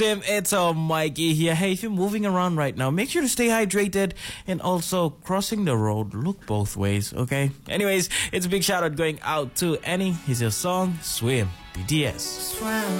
Tim, it's Mikey here. Hey, if you're moving around right now, make sure to stay hydrated and also crossing the road, look both ways, okay? Anyways, it's a big shout out going out to Annie. Here's your song, Swim, BTS. Swim.